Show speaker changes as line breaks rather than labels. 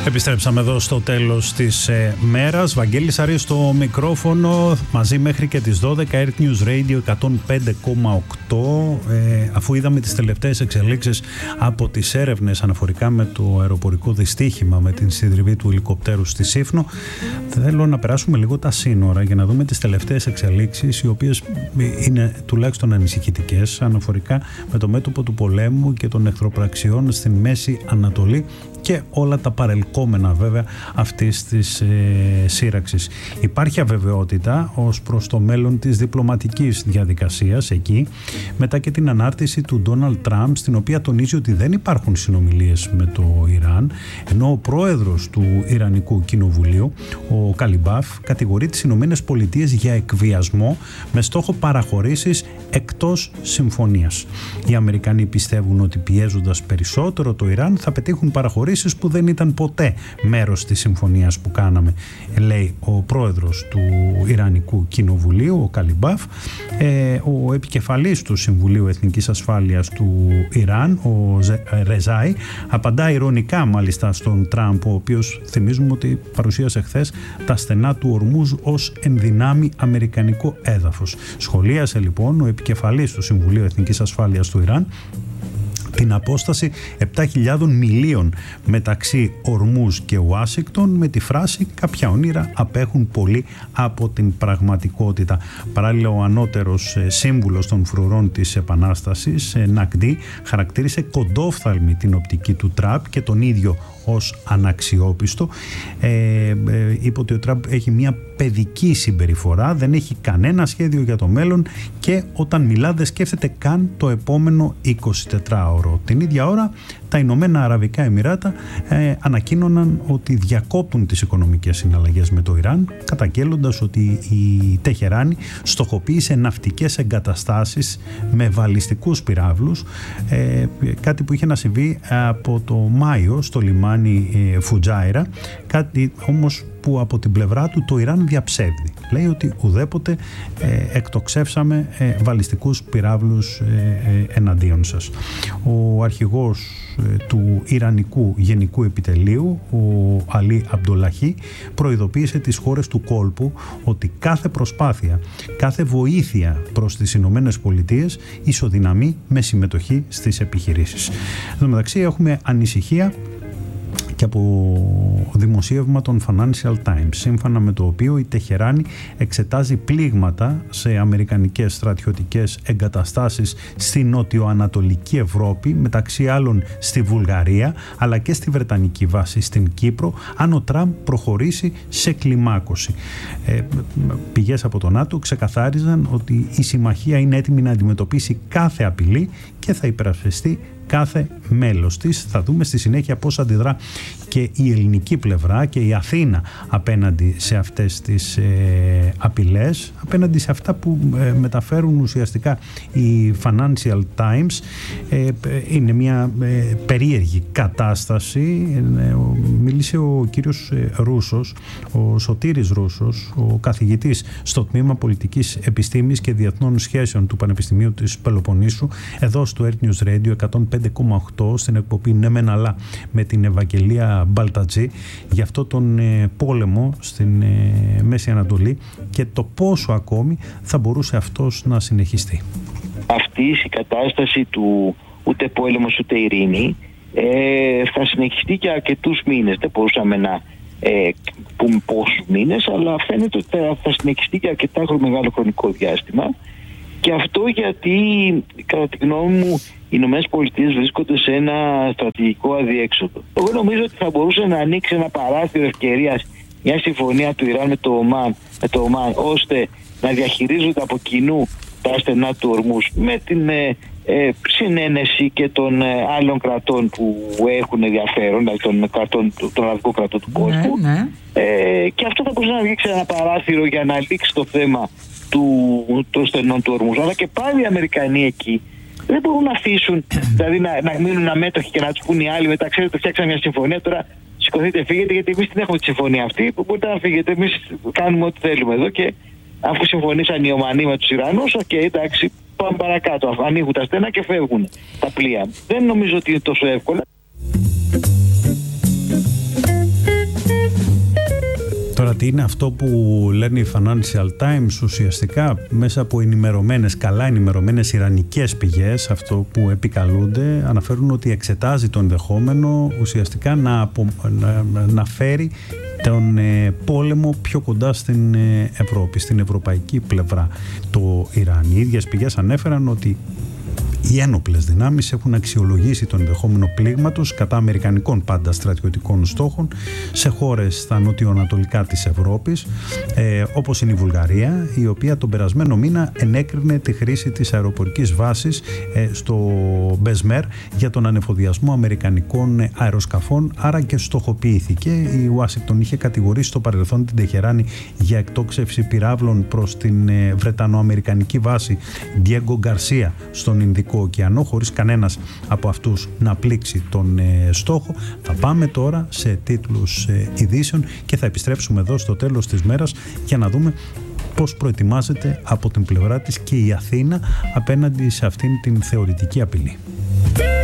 Επιστρέψαμε εδώ στο τέλος της μέρας. Βαγγέλης Αρής στο μικρόφωνο, μαζί μέχρι και τις 12, Earth News Radio 105,8. Αφού είδαμε τις τελευταίες εξελίξεις από τις έρευνες αναφορικά με το αεροπορικό δυστύχημα, με την συντριβή του ελικοπτέρου στη Σύφνο, θέλω να περάσουμε λίγο τα σύνορα για να δούμε τις τελευταίες εξελίξεις, οι οποίες είναι τουλάχιστον ανησυχητικές, αναφορικά με το μέτωπο του πολέμου και των εχθροπραξιών στην Μέση Ανατολή και όλα τα παρελκόμενα βέβαια αυτής της σύραξης. Υπάρχει αβεβαιότητα ως προς το μέλλον της διπλωματικής διαδικασίας εκεί, μετά και την ανάρτηση του Ντόναλντ Τραμπ, στην οποία τονίζει ότι δεν υπάρχουν συνομιλίες με το Ιράν, ενώ ο πρόεδρος του Ιρανικού Κοινοβουλίου, ο Καλιμπάφ, κατηγορεί τις Ηνωμένες Πολιτείες για εκβιασμό με στόχο παραχωρήσεις εκτός συμφωνίας. Οι Αμερικανοί πιστεύουν ότι πιέζοντας περισσότερο το Ιράν θα πετύχουν παραχωρήσεις που δεν ήταν ποτέ μέρος της συμφωνίας που κάναμε, λέει ο πρόεδρος του Ιρανικού Κοινοβουλίου, ο Καλιμπάφ. Ο επικεφαλής του Συμβουλίου Εθνικής Ασφάλειας του Ιράν, ο Ρεζάι, απαντά ειρωνικά μάλιστα στον Τραμπ, ο οποίος θυμίζουμε ότι παρουσίασε χθες τα στενά του Ορμούζ ως ενδυνάμει αμερικανικό έδαφος. Σχολίασε λοιπόν ο επικεφαλής του Συμβουλίου Εθνικής Ασφάλειας του Ιράν την απόσταση 7.000 μιλίων μεταξύ Ορμούζ και Ουάσιγκτον με τη φράση «Κάποια όνειρα απέχουν πολύ από την πραγματικότητα». Παράλληλα, ο ανώτερος σύμβουλος των φρουρών της Επανάστασης, Νακντή, χαρακτήρισε κοντόφθαλμη την οπτική του Τραμπ και τον ίδιο ως αναξιόπιστο. Είπε ότι ο Τραμπ έχει μια παιδική συμπεριφορά, δεν έχει κανένα σχέδιο για το μέλλον και όταν μιλά δεν σκέφτεται καν το επόμενο 24ωρο. Την ίδια ώρα τα Ηνωμένα Αραβικά Εμιράτα ανακοίνωναν ότι διακόπτουν τις οικονομικές συναλλαγές με το Ιράν, καταγγέλλοντας ότι η Τεχεράνη στοχοποίησε ναυτικές εγκαταστάσεις με βαλιστικούς πυράβλους, κάτι που είχε να συμβεί από το Μάιο στο λιμάνι Φουτζάιρα, κάτι όμως που από την πλευρά του το Ιράν διαψεύδει. Λέει ότι ουδέποτε εκτοξεύσαμε βαλιστικούς πυράβλους εναντίον σας. Ο αρχηγός του Ιρανικού Γενικού Επιτελείου, ο Αλί Αμπντολαχή, προειδοποίησε τις χώρες του κόλπου ότι κάθε προσπάθεια, κάθε βοήθεια προς τις Ηνωμένες Πολιτείες ισοδυναμεί με συμμετοχή στις επιχειρήσεις. Εν τω μεταξύ έχουμε ανησυχία και από δημοσίευμα των Financial Times, σύμφωνα με το οποίο η Τεχεράνη εξετάζει πλήγματα σε αμερικανικές στρατιωτικές εγκαταστάσεις στη νοτιοανατολική Ευρώπη, μεταξύ άλλων στη Βουλγαρία, αλλά και στη Βρετανική βάση στην Κύπρο, αν ο Τραμπ προχωρήσει σε κλιμάκωση. Πηγές από το ΝΑΤΟ ξεκαθάριζαν ότι η συμμαχία είναι έτοιμη να αντιμετωπίσει κάθε απειλή και θα υπερασπιστεί κάθε μέλος της. Θα δούμε στη συνέχεια πώς αντιδρά και η ελληνική πλευρά και η Αθήνα απέναντι σε αυτές τις απειλές, απέναντι σε αυτά που μεταφέρουν ουσιαστικά οι Financial Times. Είναι μια περίεργη κατάσταση. Μίλησε ο κύριος Ρούσος, ο Σωτήρης Ρούσος, ο καθηγητής στο Τμήμα Πολιτικής Επιστήμης και Διεθνών Σχέσεων του Πανεπιστημίου της Πελοποννήσου, εδώ στο Earth News Radio 105,8 στην εκπομπή «Ναι μεν αλλά» με την Ευαγγελία Μπαλτατζή, για αυτό τον πόλεμο στην Μέση Ανατολή και το πόσο ακόμη θα μπορούσε αυτός να συνεχιστεί.
Αυτή η κατάσταση του ούτε πόλεμος ούτε ειρήνη θα συνεχιστεί για αρκετούς μήνες. Δεν μπορούσαμε να πούμε πόσους μήνες, αλλά φαίνεται ότι θα συνεχιστεί για αρκετά μεγάλο χρονικό διάστημα. Και αυτό γιατί, κατά τη γνώμη μου, οι Ηνωμένες Πολιτείες βρίσκονται σε ένα στρατηγικό αδιέξοδο. Εγώ νομίζω ότι θα μπορούσε να ανοίξει ένα παράθυρο ευκαιρίας μια συμφωνία του Ιράν με το Ομάν, ώστε να διαχειρίζονται από κοινού τα στενά του Ορμούς με την συνένεση και των άλλων κρατών που έχουν ενδιαφέρον, δηλαδή των αραβικών κρατών του κόσμου. Ναι. Και αυτό θα μπορούσε να ανοίξει ένα παράθυρο για να λήξει το θέμα των στενών του Ορμούς. Αλλά και πάλι οι Αμερικανοί εκεί δεν μπορούν να αφήσουν, δηλαδή να μείνουν αμέτωχοι και να τους πούν οι άλλοι μετά, ξέρετε, φτιάξαμε μια συμφωνία, τώρα σηκωθείτε, φύγετε, γιατί εμείς την έχουμε τη συμφωνία αυτή, που μπορείτε να φύγετε, εμείς κάνουμε ό,τι θέλουμε εδώ και αφού συμφωνήσαν οι Ομανοί με τους Ιρανούς, εντάξει, πάμε παρακάτω, ανοίγουν τα στένα και φεύγουν τα πλοία. Δεν νομίζω ότι είναι τόσο εύκολα.
ότι είναι αυτό που λένε οι Financial Times, ουσιαστικά μέσα από καλά ενημερωμένες ιρανικές πηγές, αυτό που επικαλούνται, αναφέρουν ότι εξετάζει το ενδεχόμενο ουσιαστικά να φέρει τον πόλεμο πιο κοντά στην Ευρώπη, στην ευρωπαϊκή πλευρά. Το Ιράν, οι ίδιες πηγές ανέφεραν ότι οι ένοπλες δυνάμεις έχουν αξιολογήσει τον ενδεχόμενο πλήγματος κατά αμερικανικών πάντα στρατιωτικών στόχων σε χώρες στα νοτιοανατολικά της Ευρώπης, όπως είναι η Βουλγαρία, η οποία τον περασμένο μήνα ενέκρινε τη χρήση της αεροπορικής βάσης στο Μπεσμέρ για τον ανεφοδιασμό αμερικανικών αεροσκαφών, άρα και στοχοποιήθηκε. Η Ουάσιγκτον είχε κατηγορήσει στο παρελθόν την Τεχεράνη για εκτόξευση πυράβλων προς την βρετανοαμερικανική βάση Diego Garcia στον Ινδικό ωκεανό, χωρίς κανένας από αυτούς να πλήξει τον στόχο. Θα πάμε τώρα σε τίτλους ειδήσεων και θα επιστρέψουμε εδώ στο τέλος της μέρας για να δούμε πώς προετοιμάζεται από την πλευρά της και η Αθήνα απέναντι σε αυτήν την θεωρητική απειλή.